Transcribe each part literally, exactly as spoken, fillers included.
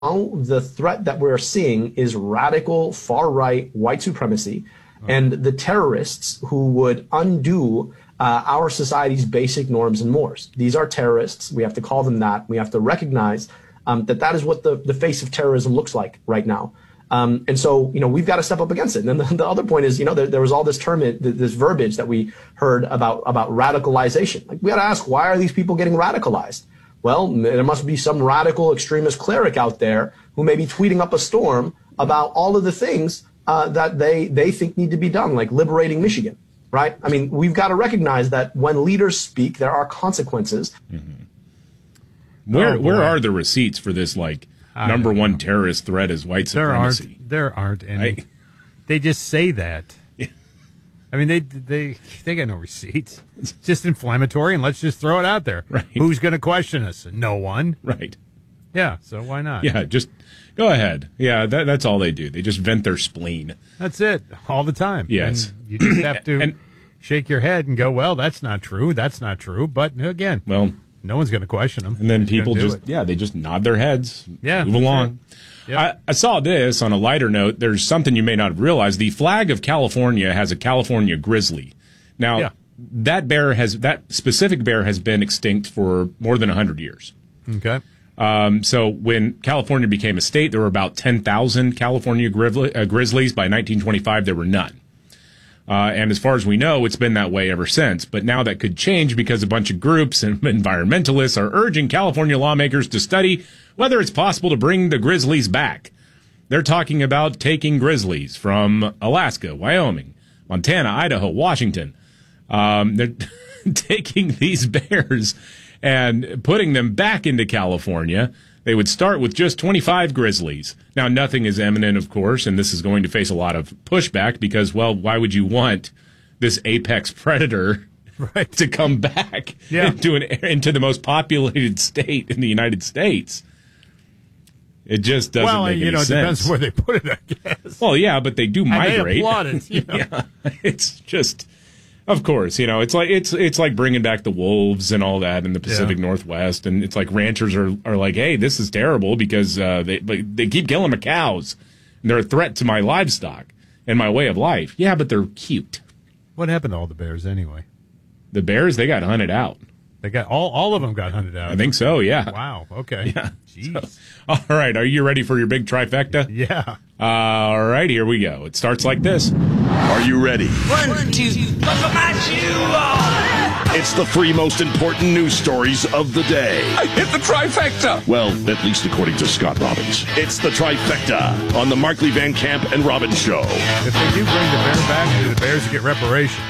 the threat that we're seeing is radical far-right white supremacy and the terrorists who would undo uh, our society's basic norms and mores. These are terrorists. We have to call them that. We have to recognize um, that that is what the, the face of terrorism looks like right now. Um, and so, you know, we've got to step up against it. And then the, the other point is, you know, there, there was all this term, this verbiage that we heard about, about radicalization. Like, we got to ask, why are these people getting radicalized? Well, there must be some radical extremist cleric out there who may be tweeting up a storm about all of the things uh, that they, they think need to be done, like liberating Michigan, right? I mean, we've got to recognize that when leaders speak, there are consequences. Mm-hmm. Where, oh, where are the receipts for this, like, I number one terrorist threat is white supremacy? There aren't. There aren't any. I, they just say that. Yeah. I mean, they they they got no receipts. It's just inflammatory, and let's just throw it out there. Right. Who's going to question us? No one. Right. Yeah, so why not? Yeah, just go ahead. Yeah, that, that's all they do. They just vent their spleen. That's it, all the time. Yes. And you just have to and, shake your head and go, well, that's not true. That's not true. But again, well, no one's going to question them. And then people just, it. yeah, they just nod their heads, yeah, move along. Yep. I, I saw this on a lighter note. There's something you may not have realized. The flag of California has a California grizzly. Now, yeah. that bear has, that specific bear has been extinct for more than one hundred years. Okay. Um, so when California became a state, there were about ten thousand California grizzly, uh, grizzlies. By nineteen twenty-five, there were none. Uh, and as far as we know, it's been that way ever since. But now that could change because a bunch of groups and environmentalists are urging California lawmakers to study whether it's possible to bring the grizzlies back. They're talking about taking grizzlies from Alaska, Wyoming, Montana, Idaho, Washington. Um, they're taking these bears and putting them back into California. They would start with just twenty-five grizzlies. Now, nothing is imminent, of course, and this is going to face a lot of pushback because, well, why would you want this apex predator right. to come back yeah. into, an, into the most populated state in the United States? It just doesn't well, make any you know, sense. Well, it depends where they put it, I guess. Well, yeah, but they do migrate. And they applaud it. You know? Yeah, it's just... Of course, you know, it's like it's it's like bringing back the wolves and all that in the Pacific yeah. Northwest, and it's like ranchers are, are like, hey, this is terrible because uh, they they keep killing my cows, and they're a threat to my livestock and my way of life. Yeah, but they're cute. What happened to all the bears anyway? The bears, they got hunted out. They got all all of them got hunted out. I think so. Yeah. Wow. Okay. Yeah. Jeez. So, all right. Are you ready for your big trifecta? Yeah. Uh, all right. Here we go. It starts like this. Are you ready? One, two, buckle my shoe on. It's the three most important news stories of the day. I hit the trifecta. Well, at least according to Scott Robbins. It's the trifecta on the Markley Van Camp and Robbins Show. If they do bring the bear back, do the Bears get reparations?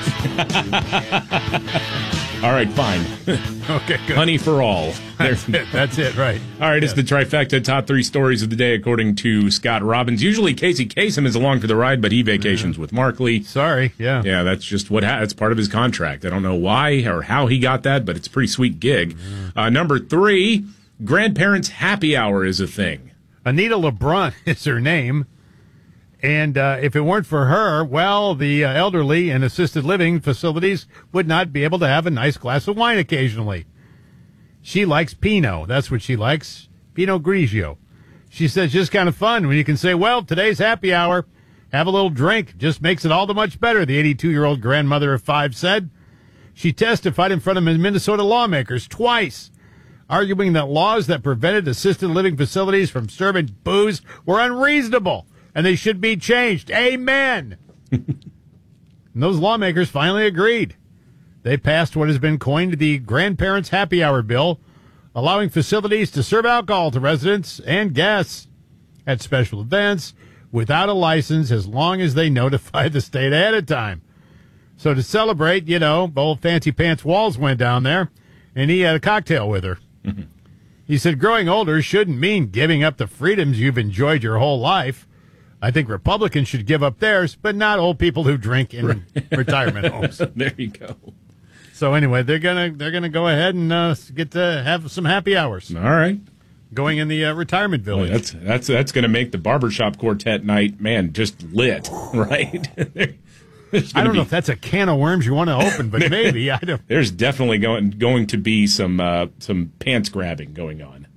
All right, fine. Okay, good. Honey for all. That's it. That's it, right. All right, yeah. It's the trifecta, top three stories of the day, according to Scott Robbins. Usually Casey Kasem is along for the ride, but he vacations yeah. with Markley. Sorry, yeah. Yeah, that's just what ha- that's part of his contract. I don't know why or how he got that, but it's a pretty sweet gig. Yeah. Uh, number three, grandparents' happy hour is a thing. Anita LeBrun is her name. And uh, if it weren't for her, well, the uh, elderly in assisted living facilities would not be able to have a nice glass of wine occasionally. She likes Pinot. That's what she likes, Pinot Grigio. She says just kind of fun when you can say, well, today's happy hour. Have a little drink. Just makes it all the much better, the eighty-two-year-old grandmother of five said. She testified in front of Minnesota lawmakers twice, arguing that laws that prevented assisted living facilities from serving booze were unreasonable. And they should be changed. Amen. And those lawmakers finally agreed. They passed what has been coined the Grandparents' Happy Hour Bill, allowing facilities to serve alcohol to residents and guests at special events without a license as long as they notify the state ahead of time. So to celebrate, you know, old Fancy Pants Walls went down there, and he had a cocktail with her. Mm-hmm. He said, growing older shouldn't mean giving up the freedoms you've enjoyed your whole life. I think Republicans should give up theirs, but not old people who drink in right. retirement homes. There you go. So anyway, they're gonna they're gonna go ahead and uh, get to have some happy hours. All right, going in the uh, retirement village. Well, that's that's that's going to make the barbershop quartet night, man, just lit, right? I don't be, know if that's a can of worms you want to open, but maybe I don't. There's definitely going going to be some uh, some pants grabbing going on.